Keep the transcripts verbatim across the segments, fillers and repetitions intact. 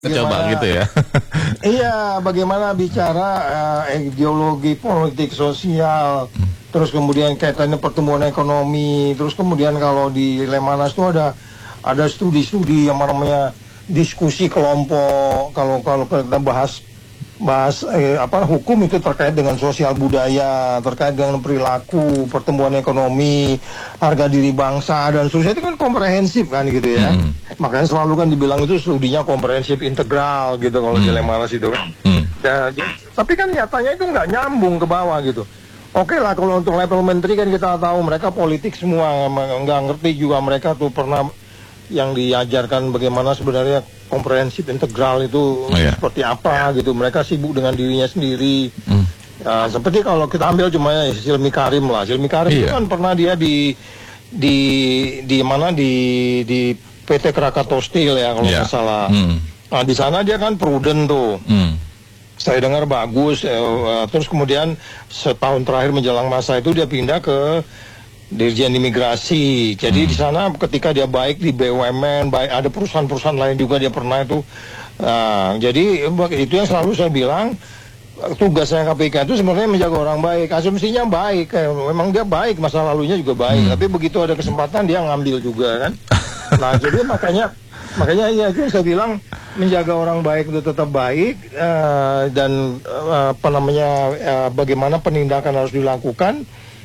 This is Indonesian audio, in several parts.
Coba gitu ya. Iya, bagaimana bicara uh, ideologi politik sosial, terus kemudian kaitannya pertumbuhan ekonomi, terus kemudian kalau di Lemhanas itu ada ada studi-studi yang namanya diskusi kelompok. Kalau kalau kita bahas bahas eh, apa hukum itu terkait dengan sosial budaya, terkait dengan perilaku, pertumbuhan ekonomi, harga diri bangsa dan seterusnya, itu kan komprehensif kan gitu ya. Hmm. Makanya selalu kan dibilang itu studinya komprehensif integral gitu kalau hmm. di Lemhanas itu kan. Hmm. Ya, tapi kan nyatanya itu nggak nyambung ke bawah gitu. Oke lah, kalau untuk level menteri kan kita tahu mereka politik semua, nggak ngerti juga mereka tuh pernah yang diajarkan bagaimana sebenarnya komprehensif integral itu oh, yeah. seperti apa gitu. Mereka sibuk dengan dirinya sendiri. Mm. Uh, seperti kalau kita ambil cuma ya, Silmi Karim lah. Silmi Karim yeah. itu kan pernah dia di di di mana di di P T Krakatau Steel ya kalau nggak yeah. salah. Mm. Nah di sana dia kan prudent tuh. Mm. Saya dengar bagus. Uh, terus kemudian setahun terakhir menjelang masa itu dia pindah ke Dirjen Imigrasi. Jadi hmm. di sana ketika dia baik di B U M N, baik ada perusahaan-perusahaan lain juga dia pernah itu. Nah, jadi itu yang selalu saya bilang tugasnya K P K itu sebenarnya menjaga orang baik. Asumsinya baik, memang dia baik, masa lalunya juga baik. Hmm. Tapi begitu ada kesempatan dia ngambil juga kan. Nah, jadi makanya makanya ya itu saya bilang menjaga orang baik itu tetap baik uh, dan uh, apa namanya uh, bagaimana penindakan harus dilakukan.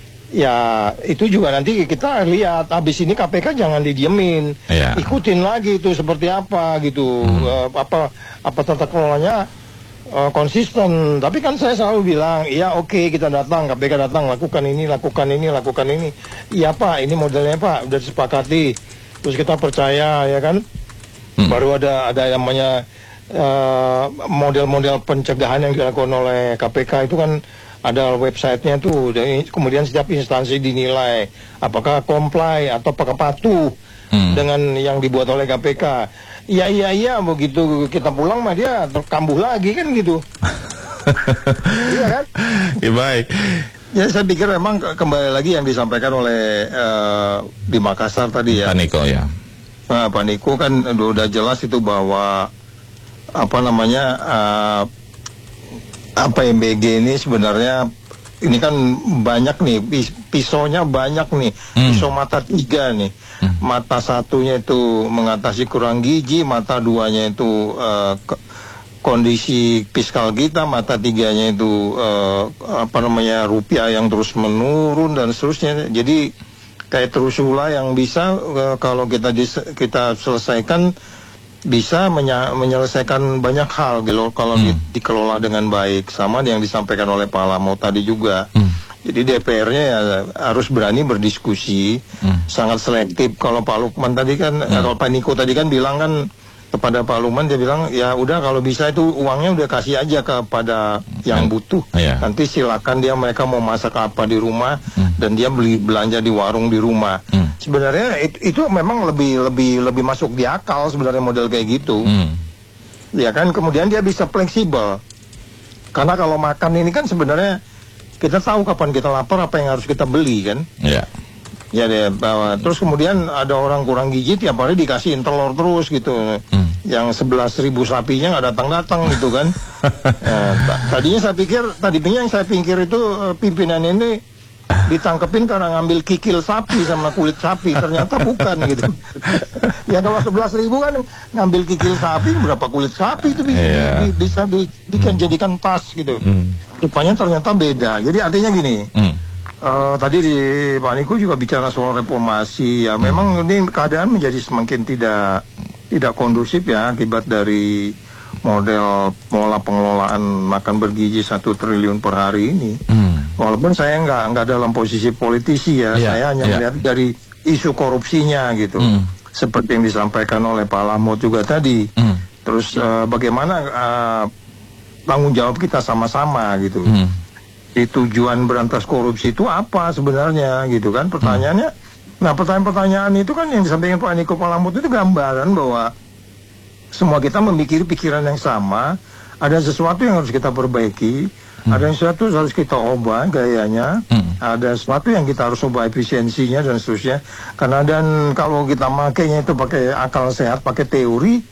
Ya itu juga nanti kita lihat habis ini K P K jangan didiemin, yeah. ikutin lagi itu seperti apa gitu, hmm. uh, apa apa tata kelolanya uh, konsisten. Tapi kan saya selalu bilang, iya oke okay, kita datang, K P K datang, lakukan ini, lakukan ini, lakukan ini. Iya Pak, ini modelnya Pak, udah disepakati. Terus kita percaya ya kan, hmm. baru ada ada yang namanya uh, model-model pencegahan yang dilakukan oleh K P K itu kan. Ada websitenya tuh, dan kemudian setiap instansi dinilai apakah comply atau apakah patuh hmm. dengan yang dibuat oleh K P K. Iya iya iya begitu kita pulang mah dia terkambuh lagi kan gitu. Iya kan? Ya baik. Ya saya pikir memang kembali lagi yang disampaikan oleh uh, di Makassar tadi ya. Pak Niko ya. Nah, Pak Niko kan udah jelas itu bahwa apa namanya uh, apa M B G ini sebenarnya ini kan banyak nih pis pisaunya banyak nih hmm. pisau mata tiga nih hmm. mata satunya itu mengatasi kurang gizi, mata duanya itu uh, kondisi fiskal kita, mata tiganya itu uh, apa namanya rupiah yang terus menurun dan seterusnya. Jadi kayak terusula yang bisa uh, kalau kita kita selesaikan bisa menyelesaikan banyak hal gitu kalau hmm. di dikelola dengan baik, sama yang disampaikan oleh Pak Lamo tadi juga. Hmm. Jadi D P R-nya ya harus berani berdiskusi, hmm. sangat selektif. Kalau Pak Lukman tadi kan, hmm. kalau Pak Niko tadi kan bilang kan kepada Pak Lukman dia bilang ya udah kalau bisa itu uangnya udah kasih aja kepada yang butuh. Yeah. Nanti silakan dia mereka mau masak apa di rumah hmm. dan dia beli belanja di warung di rumah. Hmm. Sebenarnya itu, itu memang lebih lebih lebih masuk di akal sebenarnya model kayak gitu. Hmm. Ya kan kemudian dia bisa fleksibel. Karena kalau makan ini kan sebenarnya kita tahu kapan kita lapar apa yang harus kita beli kan. Iya. Yeah. Ya deh, bahwa terus kemudian ada orang kurang gizi tiap hari dikasihin telur terus gitu. Hmm. Yang sebelas ribu sapinya nggak datang-datang gitu kan. Nah, tadinya saya pikir, tadinya yang saya pikir itu pimpinan ini ditangkepin karena ngambil kikil sapi sama kulit sapi, ternyata bukan gitu. Ya kalau sebelas ribu kan ngambil kikil sapi, berapa kulit sapi itu bisa, yeah. di, bisa di, dijadikan tas gitu. Hmm. Rupanya ternyata beda. Jadi artinya gini. Hmm. Uh, tadi di Pak Niko juga bicara soal reformasi ya, memang ini keadaan menjadi semakin tidak tidak kondusif ya akibat dari model pola pengelolaan makan bergizi satu triliun per hari ini. Hmm. Walaupun saya nggak nggak dalam posisi politisi ya, yeah, saya hanya yeah. melihat dari isu korupsinya gitu, hmm. seperti yang disampaikan oleh Pak Lamo juga tadi. Hmm. Terus uh, bagaimana uh, tanggung jawab kita sama-sama gitu. Hmm. Di tujuan berantas korupsi itu apa sebenarnya gitu kan pertanyaannya. Hmm. Nah pertanyaan-pertanyaan itu kan yang disampaikan Pak Niko Palamut itu gambaran bahwa semua kita memikir pikiran yang sama, ada sesuatu yang harus kita perbaiki, hmm. ada sesuatu yang harus kita ubah gayanya, hmm. ada sesuatu yang kita harus ubah efisiensinya dan seterusnya. Karena dan kalau kita makainya itu pakai akal sehat, pakai teori,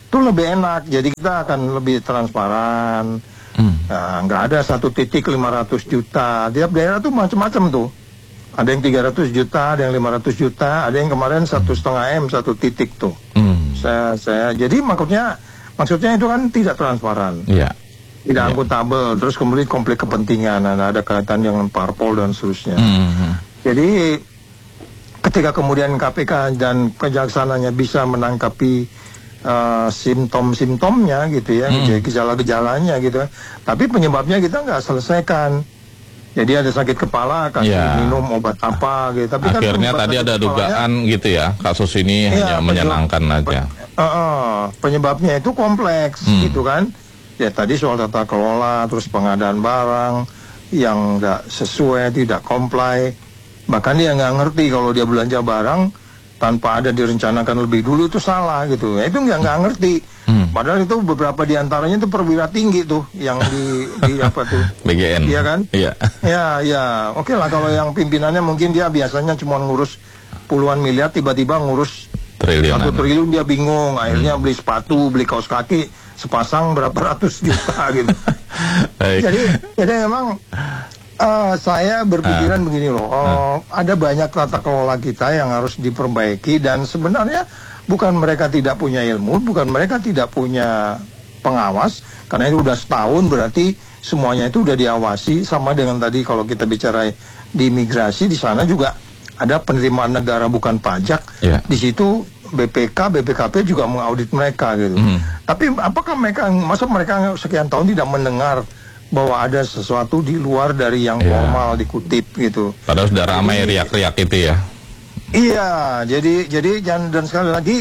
itu lebih enak. Jadi kita akan lebih transparan. Hmm. Nah, nggak ada satu titik lima ratus juta. Tiap daerah tuh macam-macam tuh. Ada yang tiga ratus juta, ada yang lima ratus juta, ada yang kemarin satu setengah m satu titik tuh. Hmm. Saya, saya. Jadi maksudnya, maksudnya itu kan tidak transparan. Iya. Tidak yeah. akuntabel. Terus kemudian konflik kepentingan. Nah, ada kaitan dengan parpol dan seterusnya. Hmm. Jadi ketika kemudian K P K dan kejaksaananya bisa menangkapi Uh, simptom-simptomnya gitu ya, hmm. gejala-gejalanya gitu, tapi penyebabnya kita nggak selesaikan. Jadi ada sakit kepala, kasih yeah. minum obat apa gitu. Tapi akhirnya kan tadi ada dugaan gitu ya, kasus ini yeah, hanya menyenangkan aja. Uh, uh, penyebabnya itu kompleks hmm. gitu kan. Ya tadi soal tata kelola, terus pengadaan barang yang nggak sesuai, tidak comply. Bahkan dia nggak ngerti kalau dia belanja barang tanpa ada direncanakan lebih dulu itu salah gitu. Ya, itu nggak nggak ngerti. Hmm. Padahal itu beberapa diantaranya itu perwira tinggi tuh yang di, di apa tuh B G N. Iya kan? Iya. Ya ya. Oke lah kalau yang pimpinannya mungkin dia biasanya cuma ngurus puluhan miliar, tiba-tiba ngurus triliunan. Satu triliun dia bingung. Akhirnya hmm. beli sepatu, beli kaos kaki sepasang berapa ratus juta gitu. jadi jadi memang Uh, saya berpikiran uh, begini loh, uh, uh. ada banyak tata kelola kita yang harus diperbaiki dan sebenarnya bukan mereka tidak punya ilmu, bukan mereka tidak punya pengawas, karena itu udah setahun berarti semuanya itu udah diawasi. Sama dengan tadi kalau kita bicara di imigrasi, di sana juga ada penerimaan negara bukan pajak, yeah. di situ B P K, B P K P juga mengaudit mereka gitu. Mm. Tapi apakah mereka, masa mereka sekian tahun tidak mendengar bahwa ada sesuatu di luar dari yang yeah. formal dikutip gitu. Padahal sudah ramai riak-riak itu ya. Iya, jadi jadi dan, dan sekali lagi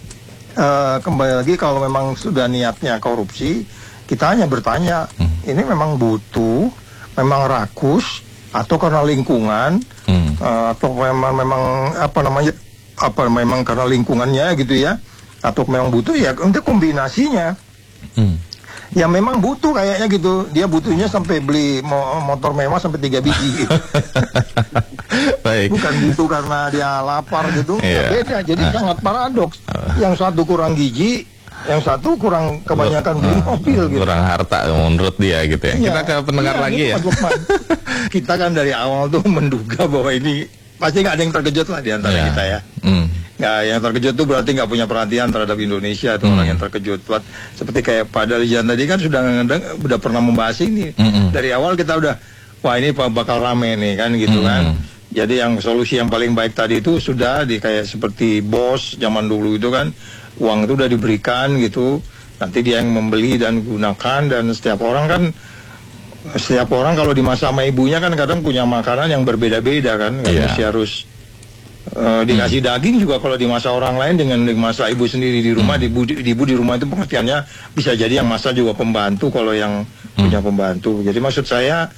uh, kembali lagi kalau memang sudah niatnya korupsi, kita hanya bertanya, hmm. ini memang butuh, memang rakus atau karena lingkungan, hmm. uh, atau memang memang apa namanya apa memang karena lingkungannya gitu ya, atau memang butuh ya untuk kombinasinya. Hmm. Ya memang butuh kayaknya gitu. Dia butuhnya sampai beli mo motor mewah sampai tiga biji gitu. Baik. Bukan butuh karena dia lapar gitu. Yeah. Beda. Jadi uh. sangat paradoks. Uh. Yang satu kurang gizi, yang satu kurang kebanyakan beli uh. mobil gitu. Kurang harta menurut dia gitu ya. Yeah. Kita ke pendengar yeah, lagi ya. Kita kan dari awal tuh menduga bahwa ini pasti nggak ada yang terkejut lah di antara yeah. kita ya. Mm. Nggak, yang terkejut tuh berarti nggak punya perhatian terhadap Indonesia atau hmm. orang yang terkejut. Buat seperti kayak Pak Dalijan tadi kan sudah ngedeng, udah pernah membahas ini. Hmm. Dari awal kita udah, wah ini bakal rame nih kan gitu hmm. kan. Jadi yang solusi yang paling baik tadi itu sudah di kayak seperti bos zaman dulu itu kan, uang itu udah diberikan gitu. Nanti dia yang membeli dan gunakan, dan setiap orang kan, setiap orang kalau dimasak sama ibunya kan kadang punya makanan yang berbeda-beda kan. Nggak yeah. mesti harus Uh, dikasih hmm. daging juga kalau dimasak orang lain dengan dimasak ibu sendiri di rumah. hmm. di, di ibu di rumah itu pengertiannya bisa jadi yang masak juga pembantu kalau yang hmm. punya pembantu. Jadi maksud saya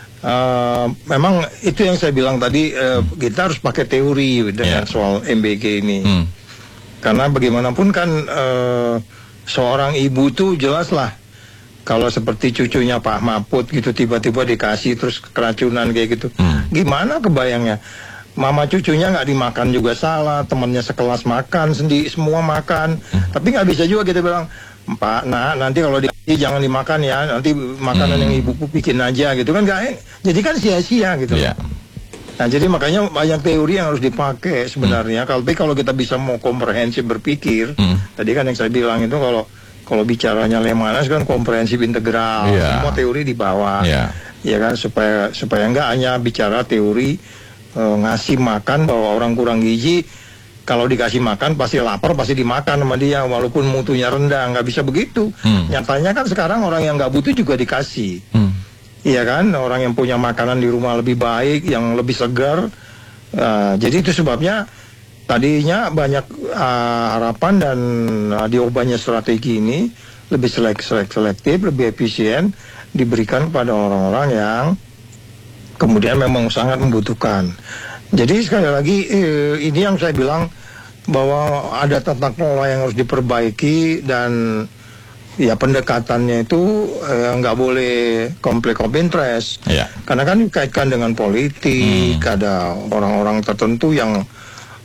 uh, memang itu yang saya bilang tadi, uh, hmm. kita harus pakai teori dengan yeah. soal M B G ini. hmm. Karena bagaimanapun kan uh, seorang ibu tuh jelas lah kalau seperti cucunya Pak Mahfud gitu tiba-tiba dikasih terus keracunan kayak gitu, hmm. gimana kebayangnya? Mama cucunya nggak dimakan juga salah, temannya sekelas makan, sendiri semua makan. Hmm. Tapi nggak bisa juga kita bilang, Pak, nah nanti kalau dikasih jangan dimakan ya, nanti makanan hmm. yang ibuku bikin aja gitu kan, nggak? Jadi kan sia-sia gitu. Yeah. Nah jadi makanya banyak teori yang harus dipakai sebenarnya. Hmm. Tapi kalau kita bisa mau komprehensif berpikir, hmm. tadi kan yang saya bilang itu kalau kalau bicaranya Lemhanas kan komprehensif integral, yeah. semua teori di bawah, yeah. ya kan, supaya supaya nggak hanya bicara teori Uh, ngasih makan bahwa orang kurang gizi, kalau dikasih makan pasti lapar, pasti dimakan sama dia walaupun mutunya rendah. Nggak bisa begitu. hmm. Nyatanya kan sekarang orang yang nggak butuh juga dikasih. hmm. Iya kan, orang yang punya makanan di rumah lebih baik, yang lebih segar. uh, jadi itu sebabnya tadinya banyak uh, harapan dan uh, diubahnya strategi ini lebih selek selek selektif, lebih efisien, diberikan pada orang-orang yang kemudian memang sangat membutuhkan. Jadi sekali lagi eh, ini yang saya bilang bahwa ada tata kelola yang harus diperbaiki, dan ya pendekatannya itu nggak eh, boleh konflik of interest. Yeah. Karena kan dikaitkan dengan politik, hmm. ada orang-orang tertentu yang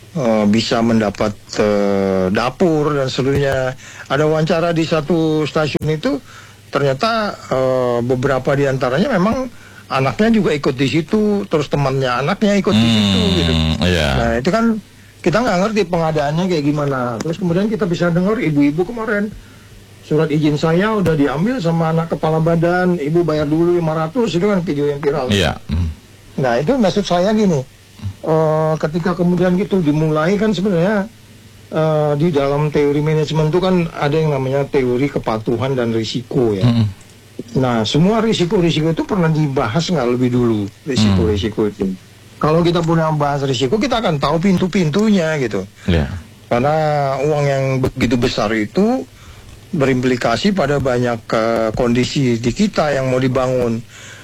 uh, bisa mendapat uh, dapur dan seluruhnya. Ada wawancara di satu stasiun itu, ternyata uh, beberapa di antaranya memang anaknya juga ikut di situ, terus temannya anaknya ikut hmm, di situ gitu. Iya. Nah itu kan kita nggak ngerti pengadaannya kayak gimana. Terus kemudian kita bisa dengar ibu-ibu kemarin, surat izin saya udah diambil sama anak kepala badan, ibu bayar dulu lima ratus, itu kan video yang viral. Iya. Nah itu maksud saya gini, uh, ketika kemudian gitu dimulai kan sebenarnya uh, di dalam teori manajemen itu kan ada yang namanya teori kepatuhan dan risiko ya. Mm. Nah semua risiko-risiko itu pernah dibahas nggak lebih dulu, risiko-risiko itu. Kalau kita punya bahas risiko, kita akan tahu pintu-pintunya gitu. Yeah. Karena uang yang begitu besar itu berimplikasi pada banyak uh, kondisi di kita yang mau dibangun.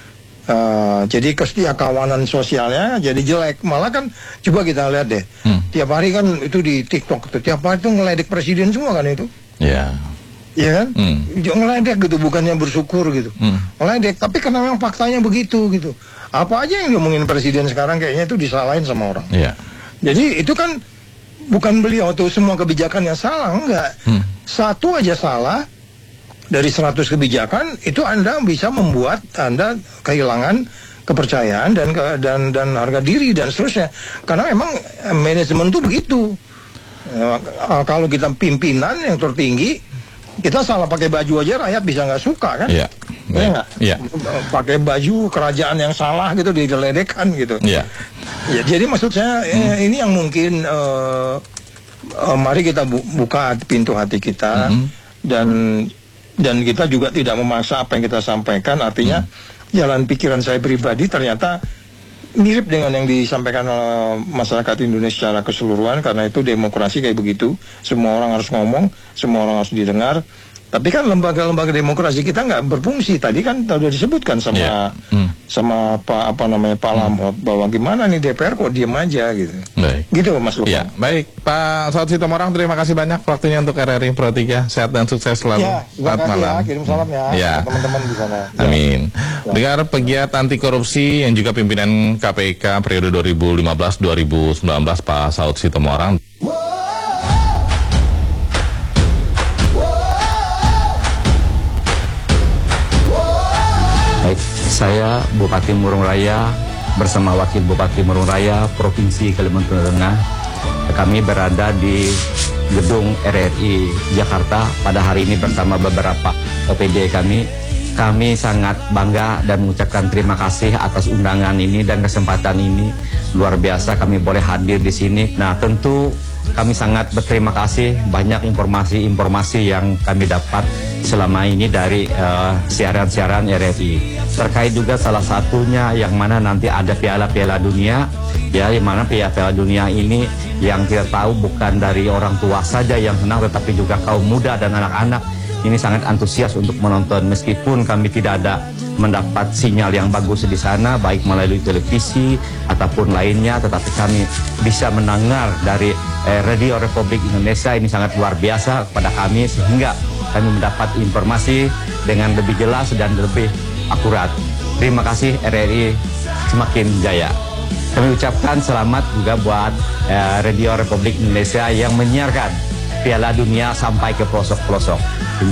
Uh, jadi kesetiakawanan sosialnya jadi jelek. Malah kan coba kita lihat deh, hmm. tiap hari kan itu di TikTok tuh, tiap hari tuh ngeledek presiden semua kan itu. Iya. Yeah. Iya kan? Hmm. Ngeledek gitu, bukannya bersyukur gitu. Hmm. Ngeledek, tapi karena memang faktanya begitu gitu. Apa aja yang ngomongin presiden sekarang kayaknya itu disalahin sama orang. Iya. Yeah. Jadi itu kan bukan beliau tuh semua kebijakan yang salah, enggak. Hmm. Satu aja salah dari seratus kebijakan itu Anda bisa membuat Anda kehilangan kepercayaan dan dan dan harga diri dan seterusnya. Karena memang manajemen itu begitu. Ya, kalau kita pimpinan yang tertinggi, kita salah pakai baju aja rakyat bisa nggak suka kan? Iya. Ya, ya. Pakai baju kerajaan yang salah gitu diledekkan gitu. Iya. Ya, jadi maksud saya hmm. ini yang mungkin uh, uh, mari kita bu buka pintu hati kita hmm. dan dan kita juga tidak memaksa apa yang kita sampaikan. Artinya hmm. jalan pikiran saya pribadi ternyata mirip dengan yang disampaikan oleh masyarakat Indonesia secara keseluruhan, karena itu demokrasi kayak begitu, semua orang harus ngomong, semua orang harus didengar. Tapi kan lembaga-lembaga demokrasi kita nggak berfungsi. Tadi kan sudah disebutkan sama yeah. hmm. sama Pak apa namanya Pak Lamhot hmm. bahwa gimana nih D P R kok diam aja gitu. Baik. Gitu Mas Lukman. Ya, baik Pak Saud Sitomorang, terima kasih banyak waktunya untuk R R I Pro tiga. Sehat dan sukses selalu. Ya, selamat malam. Ya, kirim salam ya, ya. teman-teman di sana. Amin. Ya. Dengar pegiat anti korupsi yang juga pimpinan K P K periode dua ribu lima belas dua ribu sembilan belas Pak Saud Sitomorang. Baik, saya Bupati Murung Raya bersama Wakil Bupati Murung Raya Provinsi Kalimantan Tengah. Kami berada di gedung R R I Jakarta pada hari ini bersama beberapa O P D kami. Kami sangat bangga dan mengucapkan terima kasih atas undangan ini dan kesempatan ini. Luar biasa kami boleh hadir di sini. Nah, tentu kami sangat berterima kasih, banyak informasi-informasi yang kami dapat selama ini dari siaran-siaran uh, R R I. Terkait juga salah satunya yang mana nanti ada piala-piala dunia, ya, yang mana piala-piala dunia ini yang kita tahu bukan dari orang tua saja yang senang, tetapi juga kaum muda dan anak-anak ini sangat antusias untuk menonton. Meskipun kami tidak ada mendapat sinyal yang bagus di sana, baik melalui televisi ataupun lainnya, tetapi kami bisa mendengar dari eh, Radio Republik Indonesia. Ini sangat luar biasa kepada kami, sehingga kami mendapat informasi dengan lebih jelas dan lebih akurat. Terima kasih R R I semakin jaya. Kami ucapkan selamat juga buat eh, Radio Republik Indonesia yang menyiarkan Piala Dunia sampai ke pelosok-pelosok.